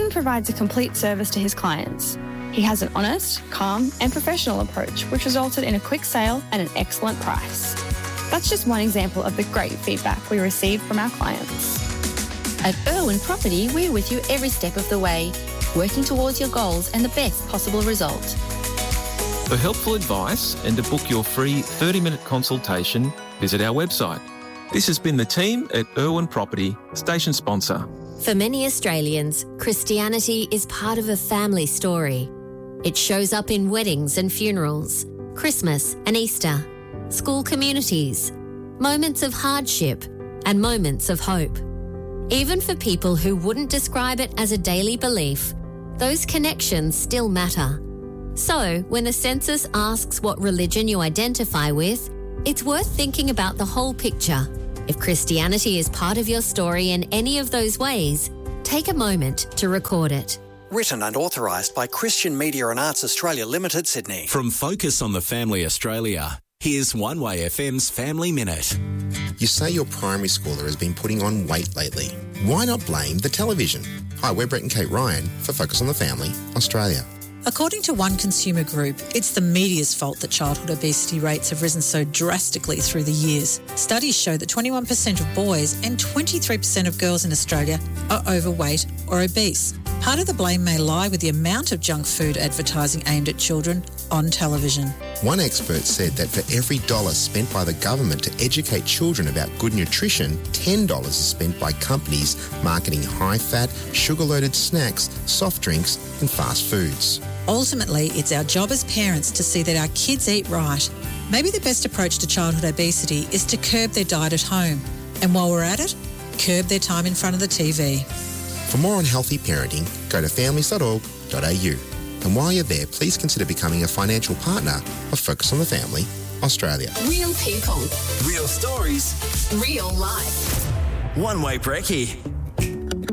Ewan provides a complete service to his clients. He has an honest, calm and professional approach, which resulted in a quick sale at an excellent price. That's just one example of the great feedback we receive from our clients. At Irwin Property, we're with you every step of the way, working towards your goals and the best possible result. For helpful advice and to book your free 30-minute consultation, visit our website. This has been the team at Irwin Property, station sponsor. For many Australians, Christianity is part of a family story. It shows up in weddings and funerals, Christmas and Easter, school communities, moments of hardship and moments of hope. Even for people who wouldn't describe it as a daily belief, those connections still matter. So, when the census asks what religion you identify with, it's worth thinking about the whole picture. If Christianity is part of your story in any of those ways, take a moment to record it. Written and authorised by Christian Media and Arts Australia Limited, Sydney. From Focus on the Family Australia, here's One Way FM's Family Minute. You say your primary schooler has been putting on weight lately. Why not blame the television? Hi, we're Brett and Kate Ryan for Focus on the Family Australia. According to One Consumer Group, it's the media's fault that childhood obesity rates have risen so drastically through the years. Studies show that 21% of boys and 23% of girls in Australia are overweight or obese. Part of the blame may lie with the amount of junk food advertising aimed at children on television. One expert said that for every $1 spent by the government to educate children about good nutrition, $10 is spent by companies marketing high-fat, sugar-loaded snacks, soft drinks and fast foods. Ultimately, it's our job as parents to see that our kids eat right. Maybe the best approach to childhood obesity is to curb their diet at home. And while we're at it, curb their time in front of the TV. For more on healthy parenting, go to families.org.au. And while you're there, please consider becoming a financial partner of Focus on the Family Australia. Real people. Real stories. Real life. One Way Brekkie.